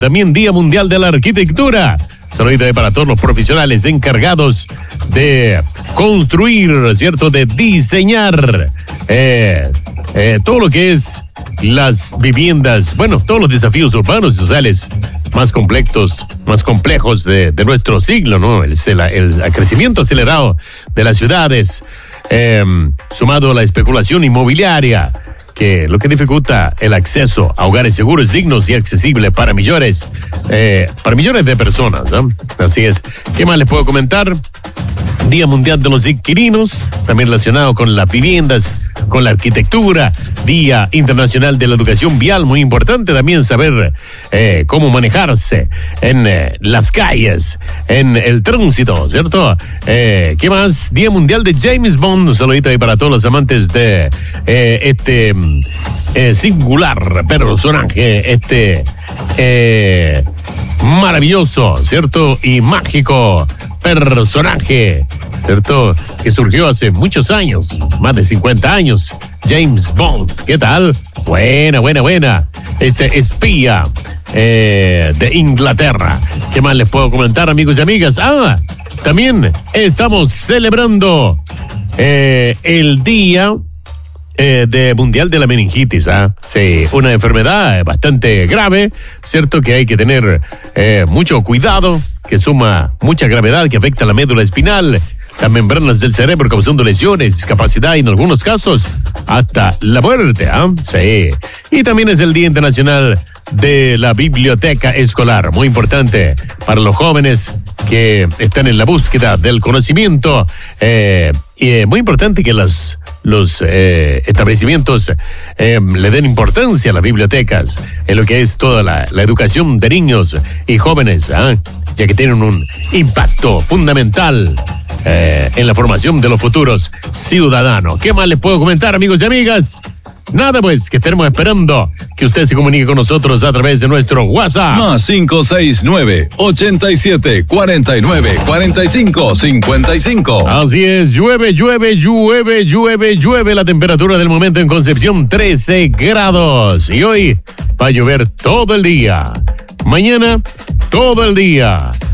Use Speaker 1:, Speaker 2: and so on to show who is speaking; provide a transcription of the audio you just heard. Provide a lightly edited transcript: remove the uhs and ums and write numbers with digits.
Speaker 1: También Día Mundial de la Arquitectura. Saludito para todos los profesionales encargados de construir, ¿cierto? De diseñar todo lo que es las viviendas, bueno, todos los desafíos urbanos y sociales más complejos de nuestro siglo, ¿no? El crecimiento acelerado de las ciudades, sumado a la especulación inmobiliaria, que lo que dificulta el acceso a hogares seguros, dignos y accesibles para millones de personas, ¿no? Así es. ¿Qué más les puedo comentar? Día Mundial de los Inquilinos, también relacionado con las viviendas, con la arquitectura. Día Internacional de la Educación Vial, muy importante también saber cómo manejarse en las calles, en el tránsito, ¿cierto? ¿Qué más? Día Mundial de James Bond, un saludito ahí para todos los amantes de este singular personaje, maravilloso, ¿cierto? Y mágico personaje, ¿cierto? Que surgió hace muchos años, más de 50 años. James Bond, ¿qué tal? Buena. Este espía de Inglaterra. ¿Qué más les puedo comentar, amigos y amigas? También estamos celebrando el día de Mundial de la Meningitis, Sí, una enfermedad bastante grave, ¿cierto? Que hay que tener mucho cuidado, que suma mucha gravedad, que afecta la médula espinal, las membranas del cerebro, causando lesiones, discapacidad y en algunos casos hasta la muerte, Sí. Y también es el Día Internacional de la Biblioteca Escolar, muy importante para los jóvenes que están en la búsqueda del conocimiento, y muy importante que los establecimientos le den importancia a las bibliotecas en lo que es toda la educación de niños y jóvenes, ya que tienen un impacto fundamental en la formación de los futuros ciudadanos. ¿Qué más les puedo comentar, amigos y amigas? Nada, pues, que estaremos esperando que usted se comunique con nosotros a través de nuestro WhatsApp.
Speaker 2: Más 569-87-49-45-55.
Speaker 1: Así es, llueve. La temperatura del momento en Concepción, 13 grados. Y hoy va a llover todo el día. Mañana, todo el día.